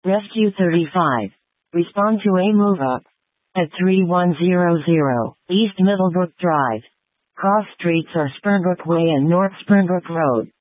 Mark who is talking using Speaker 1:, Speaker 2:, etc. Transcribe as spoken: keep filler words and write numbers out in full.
Speaker 1: Rescue thirty-five. Respond to a move up. At thirty-one hundred East Middlebrook Drive. Cross streets are Springbrook Way and North Springbrook Road.